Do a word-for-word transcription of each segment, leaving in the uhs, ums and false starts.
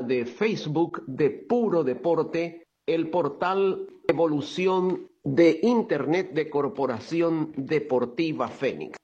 de Facebook de Puro Deporte, el portal Evolución de Internet de Corporación Deportiva Fénix.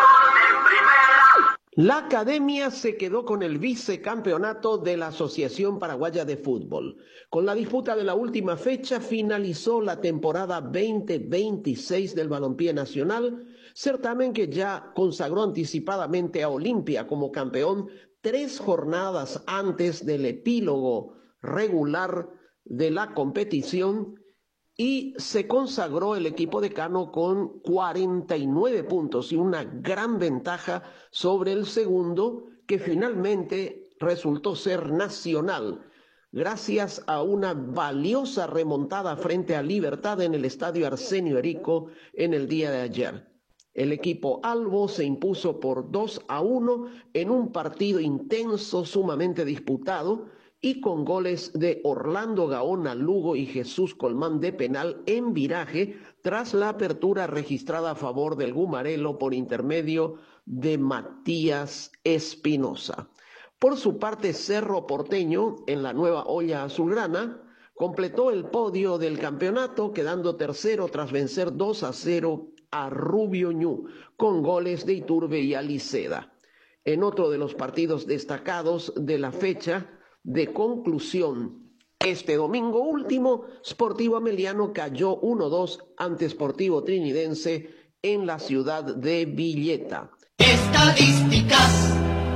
La academia se quedó con el vicecampeonato de la Asociación Paraguaya de Fútbol. Con la disputa de la última fecha finalizó la temporada veinte veintiséis del balompié nacional, certamen que ya consagró anticipadamente a Olimpia como campeón tres jornadas antes del epílogo regular de la competición, y se consagró el equipo decano con cuarenta y nueve puntos y una gran ventaja sobre el segundo, que finalmente resultó ser Nacional, gracias a una valiosa remontada frente a Libertad en el estadio Arsenio Erico en el día de ayer. El equipo albo se impuso por dos a uno en un partido intenso, sumamente disputado, y con goles de Orlando Gaona Lugo y Jesús Colmán de penal en viraje, tras la apertura registrada a favor del Gumarelo por intermedio de Matías Espinosa. Por su parte, Cerro Porteño, en la nueva olla azulgrana, completó el podio del campeonato, quedando tercero tras vencer dos a cero a Rubio Ñu, con goles de Iturbe y Aliceda. En otro de los partidos destacados de la fecha de conclusión, este domingo último, Sportivo Ameliano cayó uno dos ante Sportivo Trinidense en la ciudad de Villeta. Estadísticas.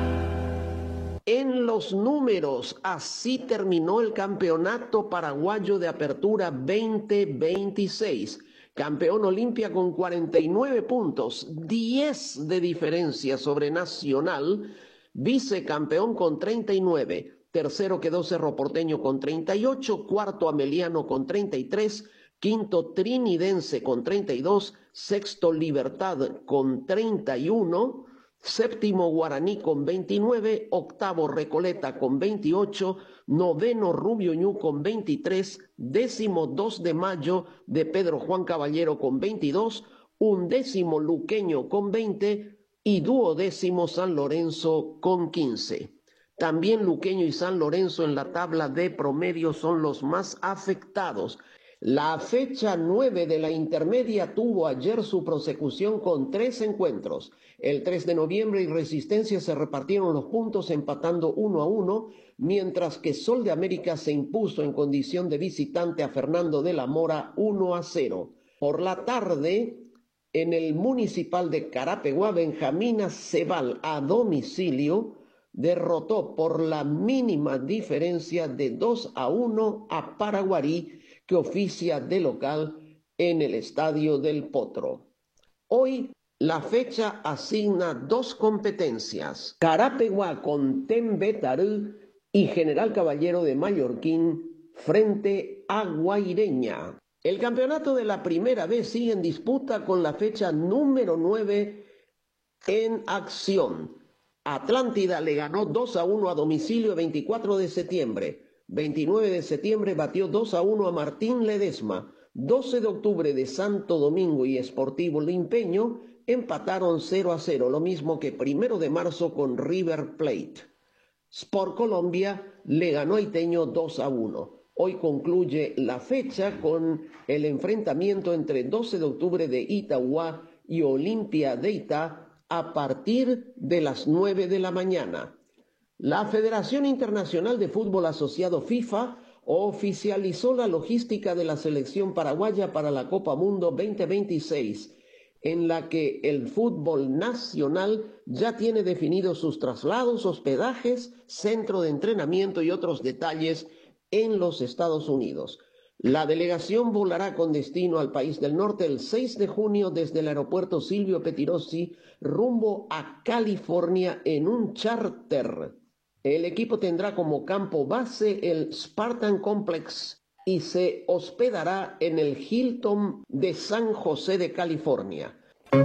En los números, así terminó el Campeonato Paraguayo de Apertura veinte veintiséis. Campeón Olimpia con cuarenta y nueve puntos, diez de diferencia sobre Nacional. Vicecampeón con treinta y nueve. Tercero quedó Cerro Porteño con treinta y ocho. Cuarto Ameliano con treinta y tres. Quinto Trinidense con treinta y dos. Sexto Libertad con treinta y uno. Séptimo Guaraní con veintinueve. Octavo Recoleta con veintiocho. Noveno Rubio Ñu con veintitrés. Décimo dos de Mayo de Pedro Juan Caballero con veintidós. Undécimo Luqueño con veinte. Y duodécimo San Lorenzo con quince. También Luqueño y San Lorenzo en la tabla de promedio son los más afectados. La fecha nueve de la intermedia tuvo ayer su prosecución con tres encuentros. El tres de noviembre y Resistencia se repartieron los puntos empatando uno a uno, mientras que Sol de América se impuso en condición de visitante a Fernando de la Mora uno a cero. Por la tarde, en el Municipal de Carapeguá, Benjamina Cebal a domicilio derrotó por la mínima diferencia de dos a uno a Paraguarí, que oficia de local en el Estadio del Potro. Hoy la fecha asigna dos competencias: Carapeguá con Tembetarú y General Caballero de Mallorquín frente a Guaireña. El campeonato de la primera vez sigue en disputa con la fecha número nueve en acción. Atlántida le ganó dos a uno a domicilio el veinticuatro de septiembre. veintinueve de septiembre batió dos a uno a Martín Ledesma. doce de octubre de Santo Domingo y Sportivo Limpeño empataron cero a cero, lo mismo que primero de marzo con River Plate. Sport Colombia le ganó a Iteño dos a uno. Hoy concluye la fecha con el enfrentamiento entre doce de octubre de Itauguá y Olimpia de Itá a partir de las nueve de la mañana. La Federación Internacional de Fútbol Asociado FIFA oficializó la logística de la selección paraguaya para la Copa Mundo veinte veintiséis, en la que el fútbol nacional ya tiene definidos sus traslados, hospedajes, centro de entrenamiento y otros detalles en los Estados Unidos. La delegación volará con destino al país del norte el seis de junio desde el aeropuerto Silvio Pettirossi rumbo a California en un charter. El equipo tendrá como campo base el Spartan Complex y se hospedará en el Hilton de San José de California.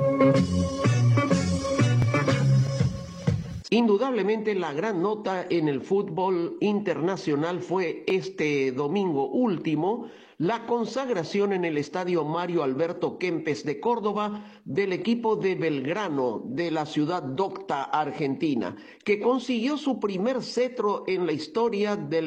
Indudablemente la gran nota en el fútbol internacional fue este domingo último, la consagración en el estadio Mario Alberto Kempes de Córdoba del equipo de Belgrano de la ciudad docta argentina, que consiguió su primer cetro en la historia del